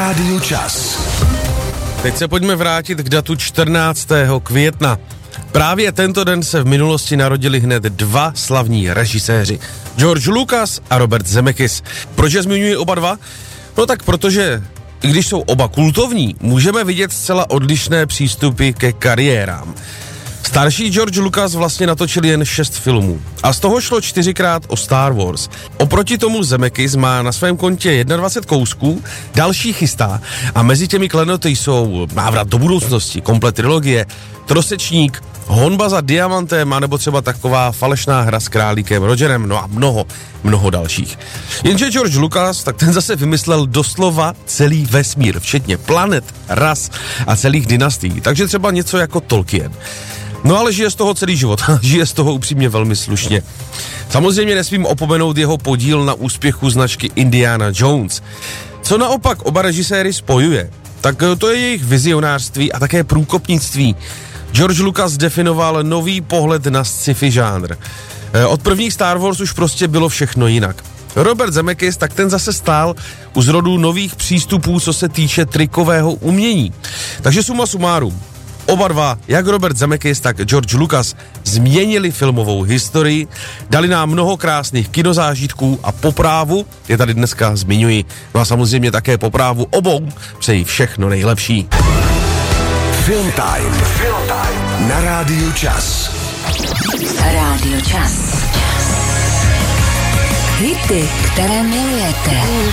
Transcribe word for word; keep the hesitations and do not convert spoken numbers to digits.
Rádiu Čas. Teď se pojďme vrátit k datu čtrnáctého května. Právě tento den se v minulosti narodili hned dva slavní režiséři. George Lucas a Robert Zemeckis. Proč je zmiňuji oba dva? No tak protože, i když jsou oba kultovní, můžeme vidět zcela odlišné přístupy ke kariérám. Starší George Lucas vlastně natočil jen šest filmů a z toho šlo čtyřikrát o Star Wars. Oproti tomu Zemeckis má na svém kontě dvacet jedna kousků, další chystá a mezi těmi klenoty jsou Návrat do budoucnosti, komplet trilogie, Trosečník, Honba za diamantem a nebo třeba taková falešná hra s králíkem Rogerem, no a mnoho, mnoho dalších. Jenže George Lucas, tak ten zase vymyslel doslova celý vesmír, včetně planet, ras a celých dynastií, takže třeba něco jako Tolkien. No ale žije z toho celý život, žije z toho upřímně velmi slušně. Samozřejmě nesmím opomenout jeho podíl na úspěchu značky Indiana Jones. Co naopak oba režiséry spojuje, tak to je jejich vizionářství a také průkopnictví. George Lucas definoval nový pohled na sci-fi žánr. Od prvních Star Wars už prostě bylo všechno jinak. Robert Zemeckis, tak ten zase stál u zrodu nových přístupů, co se týče trikového umění. Takže suma sumárum. Oba dva, jak Robert Zemeckis, tak George Lucas, změnili filmovou historii, dali nám mnoho krásných kinozážitků a po právu, je tady dneska zmiňuji, no a samozřejmě také po právu obou, přeji všechno nejlepší. Film Time. Film Time. Na Rádiu Čas. Rádio Čas. Hity, které milujete.